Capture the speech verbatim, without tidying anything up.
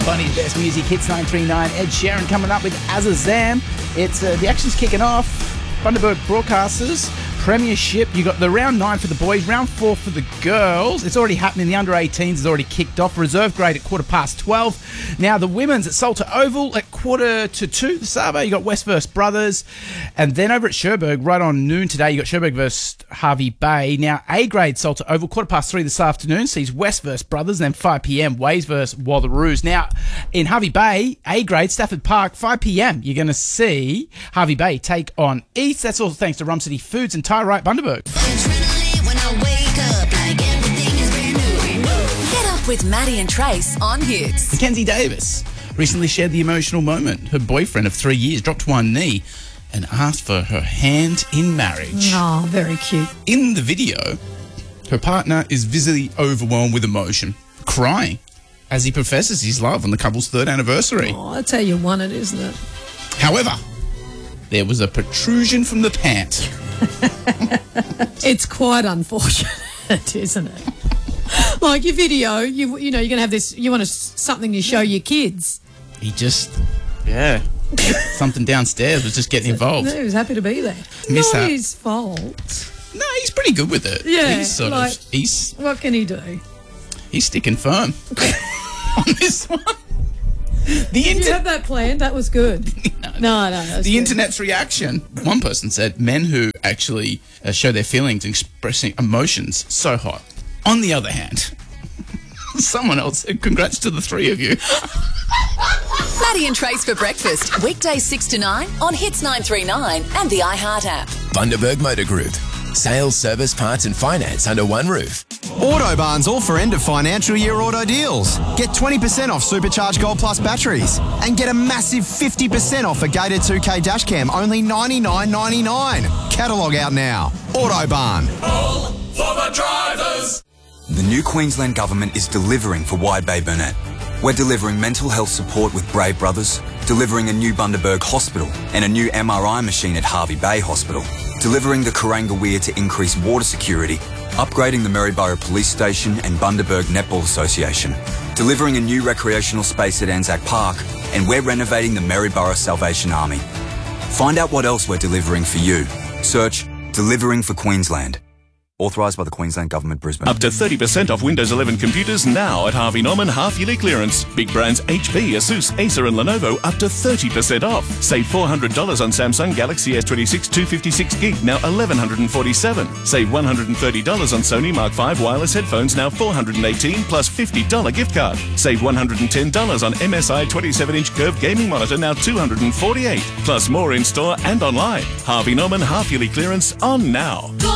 Plenty of best music. Hits nine three nine. Ed Sheeran coming up with Azazam. It's uh, the action's kicking off. Bundaberg Broadcasters Premiership. You got the round nine for the boys, round four for the girls. It's already happening. The under eighteens has already kicked off. Reserve grade at quarter past twelve. Now the women's at Salter Oval at quarter to two. The Savo, you got West versus Brothers, and then over at Cherbourg right on noon today. You got Cherbourg versus Harvey Bay. Now A grade Salter Oval quarter past three this afternoon sees West versus Brothers, and then five p.m. Ways versus Wallaroos. Now in Harvey Bay A grade Stafford Park five p.m. you're going to see Harvey Bay take on East. That's all thanks to Rum City Foods and Tie Right Bundaberg. Get up with Maddie and Trace on Hits. Mackenzie Davis recently shared the emotional moment. Her boyfriend of three years dropped to one knee and asked for her hand in marriage. Oh, very cute. In the video, her partner is visibly overwhelmed with emotion, crying as he professes his love on the couple's third anniversary. Oh, that's how you want it, isn't it? However, there was a protrusion from the pant. It's quite unfortunate, isn't it? Like your video, you you know, you're going to have this, you want to, something to show your kids. He just, yeah, something downstairs was just getting involved. He was happy to be there. Mishap. Not his fault. No, he's pretty good with it. Yeah, he's sort like, of, he's, what can he do? he's sticking firm on this one. The Did inter- you have that planned? That was good. no, No, no. That was the good. internet's reaction. One person said, men who actually uh, show their feelings and expressing emotions, so hot. On the other hand, someone else said, congrats to the three of you. Maddie and Trace for breakfast. Weekdays six to nine on Hits nine three nine and the iHeart app. Bundaberg Motor Group. Sales, service, parts and finance under one roof. Autobarn's all for end of financial year auto deals. Get twenty percent off Supercharged Gold Plus batteries and get a massive fifty percent off a Gator two K dash cam, only ninety-nine ninety-nine. Catalogue out now. Autobarn. All for the drivers. The new Queensland Government is delivering for Wide Bay Burnett. We're delivering mental health support with Brave Brothers, delivering a new Bundaberg Hospital and a new M R I machine at Harvey Bay Hospital, delivering the Kuranga Weir to increase water security, upgrading the Maryborough Police Station and Bundaberg Netball Association, delivering a new recreational space at Anzac Park, and we're renovating the Maryborough Salvation Army. Find out what else we're delivering for you. Search Delivering for Queensland. Authorised by the Queensland Government, Brisbane. Up to thirty percent off Windows eleven computers now at Harvey Norman half-yearly clearance. Big brands H P, Asus, Acer and Lenovo up to thirty percent off. Save four hundred dollars on Samsung Galaxy S twenty-six two fifty-six gig, now eleven forty-seven dollars. Save one hundred thirty dollars on Sony Mark five wireless headphones, now four hundred eighteen dollars plus fifty dollars gift card. Save one hundred ten dollars on M S I twenty-seven inch curved gaming monitor, now two hundred forty-eight dollars. Plus more in store and online. Harvey Norman half-yearly clearance on now.